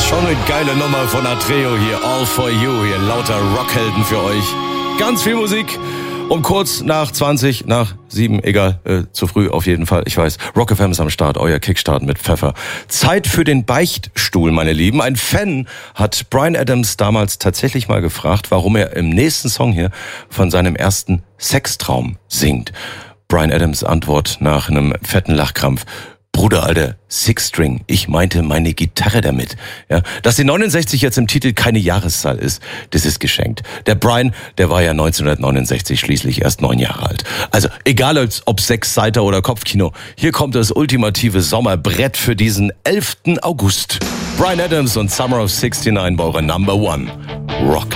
Schon eine geile Nummer von Atreo hier. All for you. Hier lauter Rockhelden für euch. Ganz viel Musik. Um kurz nach 20, nach 7, egal, zu früh auf jeden Fall. Ich weiß, Rock FM ist am Start, euer Kickstart mit Pfeffer. Zeit für den Beichtstuhl, meine Lieben. Ein Fan hat Bryan Adams damals tatsächlich mal gefragt, warum er im nächsten Song hier von seinem ersten Sextraum singt. Bryan Adams Antwort nach einem fetten Lachkrampf: Bruder, Alter, Six-String, ich meinte meine Gitarre damit. Ja, dass die 69 jetzt im Titel keine Jahreszahl ist, das ist geschenkt. Der Bryan, der war ja 1969 schließlich erst 9 Jahre alt. Also egal ob Sechsseiter oder Kopfkino, hier kommt das ultimative Sommerbrett für diesen 11. August. Bryan Adams und Summer of 69 bei eurer Number One Rock